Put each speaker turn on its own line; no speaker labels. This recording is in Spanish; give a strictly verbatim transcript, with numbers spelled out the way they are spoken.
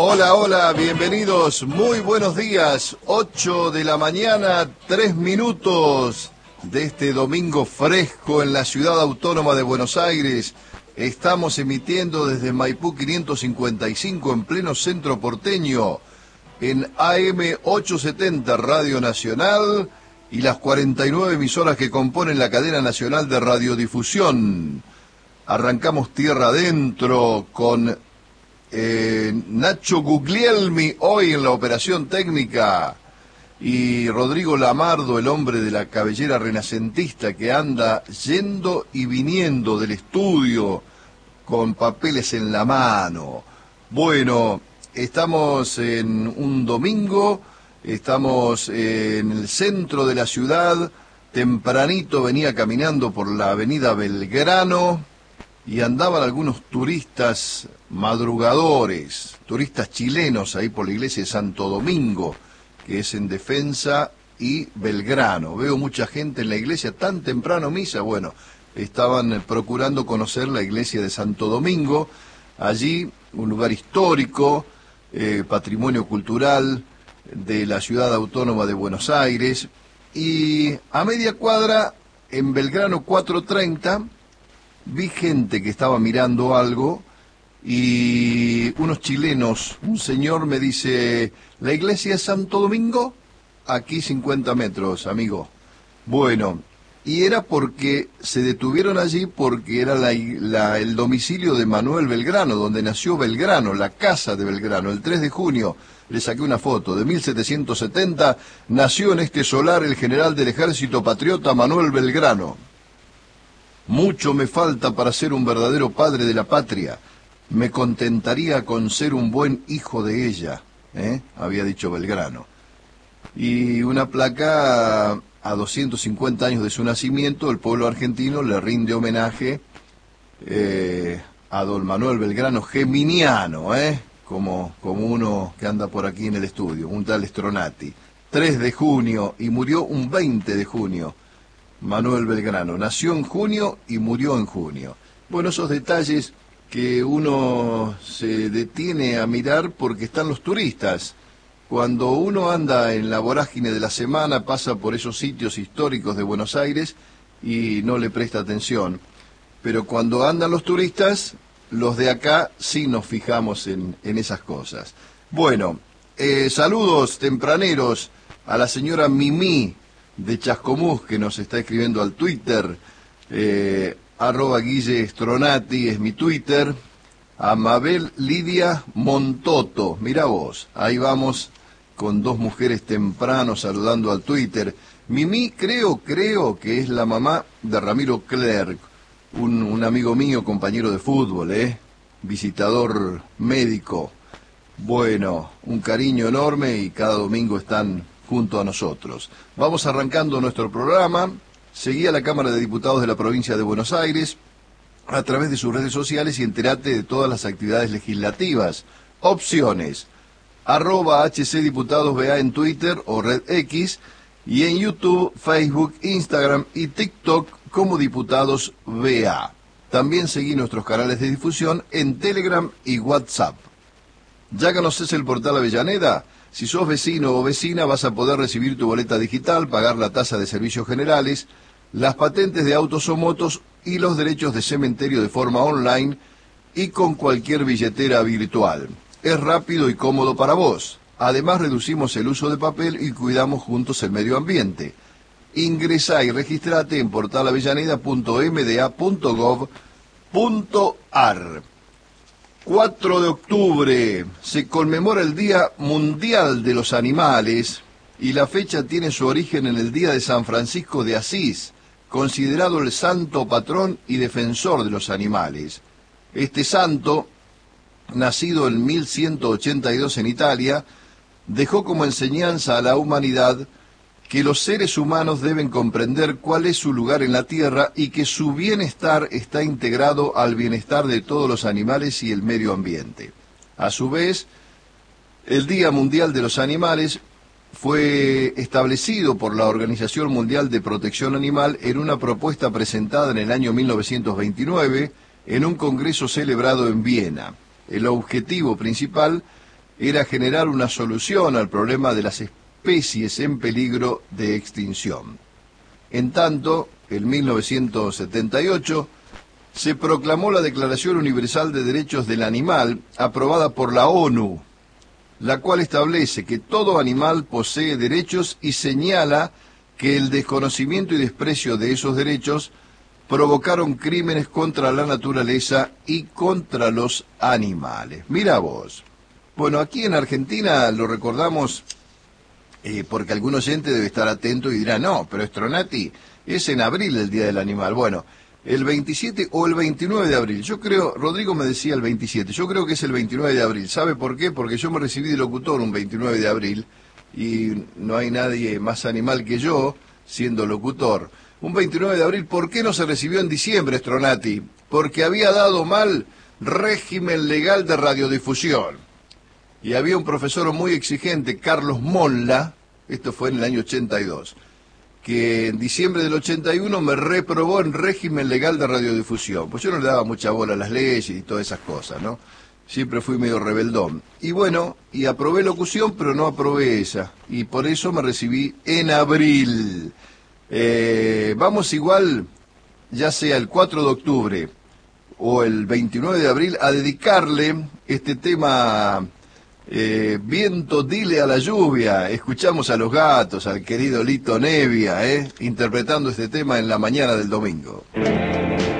Hola, hola, bienvenidos, muy buenos días, ocho de la mañana, tres minutos de este domingo fresco en la ciudad autónoma de Buenos Aires. Estamos emitiendo desde Maipú quinientos cincuenta y cinco en pleno centro porteño, en A M ochocientos setenta Radio Nacional y las cuarenta y nueve emisoras que componen la cadena nacional de radiodifusión. Arrancamos tierra adentro con eh, Nacho Guglielmi hoy en la operación técnica y Rodrigo Lamardo, el hombre de la cabellera renacentista que anda yendo y viniendo del estudio con papeles en la mano. Bueno, estamos en un domingo, estamos en el centro de la ciudad, tempranito venía caminando por la avenida Belgrano y andaban algunos turistas madrugadores, turistas chilenos ahí por la iglesia de Santo Domingo, que es en Defensa y Belgrano. Veo mucha gente en la iglesia, tan temprano misa, bueno, estaban procurando conocer la iglesia de Santo Domingo, allí un lugar histórico, eh, patrimonio cultural de la ciudad autónoma de Buenos Aires, y a media cuadra, en Belgrano cuatrocientos treinta, vi gente que estaba mirando algo y unos chilenos, un señor me dice, ¿la iglesia de Santo Domingo? Aquí cincuenta metros, amigo. Bueno, y era porque se detuvieron allí porque era la, la, el domicilio de Manuel Belgrano, donde nació Belgrano, la casa de Belgrano. El tres de junio, le saqué una foto, de mil setecientos setenta, nació en este solar el general del ejército patriota Manuel Belgrano. Mucho me falta para ser un verdadero padre de la patria. Me contentaría con ser un buen hijo de ella, ¿eh? Había dicho Belgrano. Y una placa a doscientos cincuenta años de su nacimiento, el pueblo argentino le rinde homenaje eh, a don Manuel Belgrano Geminiano, ¿eh? como, como uno que anda por aquí en el estudio, un tal Stronati. tres de junio y murió un veinte de junio. Manuel Belgrano nació en junio y murió en junio. Bueno, esos detalles que uno se detiene a mirar porque están los turistas. Cuando uno anda en la vorágine de la semana, pasa por esos sitios históricos de Buenos Aires y no le presta atención. Pero cuando andan los turistas, los de acá sí nos fijamos en, en esas cosas. Bueno, eh, saludos tempraneros a la señora Mimí de Chascomús, que nos está escribiendo al Twitter, eh, arroba Guille Stronati es mi Twitter, a Mabel Lidia Montoto, mira vos, ahí vamos con dos mujeres temprano saludando al Twitter. Mimi creo, creo que es la mamá de Ramiro Clerc, un, un amigo mío, compañero de fútbol, eh, visitador médico. Bueno, un cariño enorme y cada domingo están junto a nosotros. Vamos arrancando nuestro programa. Seguí a la Cámara de Diputados de la provincia de Buenos Aires a través de sus redes sociales y entérate de todas las actividades legislativas. Opciones, arroba hcdiputadosba en Twitter o Red X, y en YouTube, Facebook, Instagram y TikTok como Diputados B A. También seguí nuestros canales de difusión en Telegram y WhatsApp. ¿Ya conoces el portal Avellaneda? Si sos vecino o vecina vas a poder recibir tu boleta digital, pagar la tasa de servicios generales, las patentes de autos o motos y los derechos de cementerio de forma online y con cualquier billetera virtual. Es rápido y cómodo para vos. Además reducimos el uso de papel y cuidamos juntos el medio ambiente. Ingresá y registrate en portal avellaneda punto m d a punto gov punto a r. cuatro de octubre se conmemora el Día Mundial de los Animales y la fecha tiene su origen en el día de San Francisco de Asís, considerado el santo patrón y defensor de los animales. Este santo, nacido en mil ciento ochenta y dos en Italia, dejó como enseñanza a la humanidad que los seres humanos deben comprender cuál es su lugar en la tierra y que su bienestar está integrado al bienestar de todos los animales y el medio ambiente. A su vez, el Día Mundial de los Animales fue establecido por la Organización Mundial de Protección Animal en una propuesta presentada en el año mil novecientos veintinueve en un congreso celebrado en Viena. El objetivo principal era generar una solución al problema de las especies en peligro de extinción. En tanto, en mil novecientos setenta y ocho, se proclamó la Declaración Universal de Derechos del Animal, aprobada por la ONU, la cual establece que todo animal posee derechos y señala que el desconocimiento y desprecio de esos derechos provocaron crímenes contra la naturaleza y contra los animales. Mira vos. Bueno, aquí en Argentina lo recordamos eh, porque algún oyente debe estar atento y dirá, no, pero Stronati, es en abril el Día del Animal. Bueno, el veintisiete o el veintinueve de abril. Yo creo, Rodrigo me decía el veintisiete, yo creo que es el veintinueve de abril. ¿Sabe por qué? Porque yo me recibí de locutor un veintinueve de abril y no hay nadie más animal que yo siendo locutor. Un veintinueve de abril, ¿por qué no se recibió en diciembre, Stronati? Porque había dado mal régimen legal de radiodifusión. Y había un profesor muy exigente, Carlos Molla, esto fue en el año ochenta y dos, que en diciembre del ochenta y uno me reprobó en régimen legal de radiodifusión. Pues yo no le daba mucha bola a las leyes y todas esas cosas, ¿no? Siempre fui medio rebeldón. Y bueno, y aprobé locución, pero no aprobé esa. Y por eso me recibí en abril. Eh, vamos igual, ya sea el cuatro de octubre o el veintinueve de abril, a dedicarle este tema... Eh, viento, dile a la lluvia. Escuchamos a Los Gatos, al querido Lito Nevia, eh, interpretando este tema en la mañana del domingo.